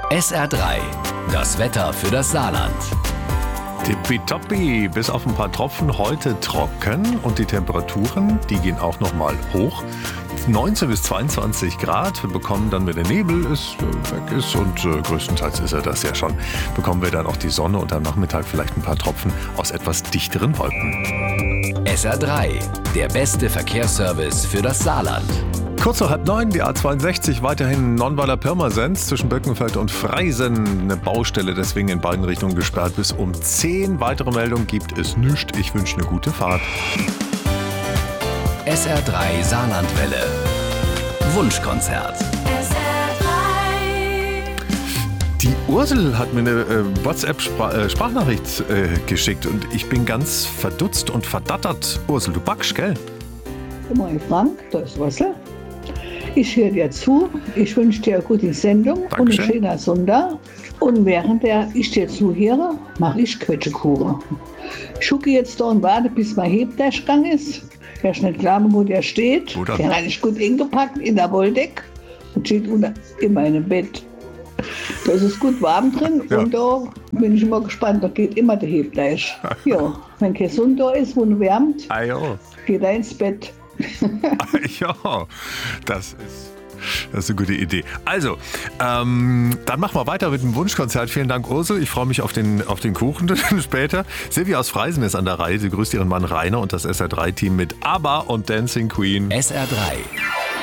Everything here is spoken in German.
SR3, das Wetter für das Saarland. Tippitoppi, bis auf ein paar Tropfen heute trocken und die Temperaturen, die gehen auch nochmal hoch. 19 bis 22 Grad. Wir bekommen dann, wenn der Nebel weg ist und größtenteils ist er das ja schon, bekommen wir dann auch die Sonne und am Nachmittag vielleicht ein paar Tropfen aus etwas dichteren Wolken. SR3, der beste Verkehrsservice für das Saarland. Kurz nach 8:30, die A62 weiterhin Nonnweiler-Pirmasens zwischen Böckenfeld und Freisen. Eine Baustelle, deswegen in beiden Richtungen gesperrt bis um 10. Weitere Meldungen gibt es nicht. Ich wünsche eine gute Fahrt. SR3 Saarlandwelle. Wunschkonzert. Die Ursel hat mir eine WhatsApp-Sprachnachricht geschickt und ich bin ganz verdutzt und verdattert. Ursel, du backst, gell? Moin Frank, da ist Ursel. Ich höre dir zu. Ich wünsche dir eine gute Sendung. Dankeschön. Und einen schönen Sonntag. Und während ich dir zuhöre, mache ich Quetschekuchen. Ich schucke jetzt da und warte, bis mein Hebtäschgang ist. Der ist nicht klar, wo der steht. Gut, Den habe ich gut eingepackt in der Wolldecke und steht in meinem Bett. Da ist es gut warm drin, Ja. Und da bin ich immer gespannt. Da geht immer der Hebtäsch. Ja, wenn kein Sonne da ist, wo er wärmt, Ah ja. geht er ins Bett. Ja, das ist eine gute Idee. Also, dann machen wir weiter mit dem Wunschkonzert. Vielen Dank, Ursel. Ich freue mich auf den Kuchen später. Silvia aus Freisen ist an der Reihe. Sie grüßt ihren Mann Rainer und das SR3-Team mit ABBA und Dancing Queen. SR3,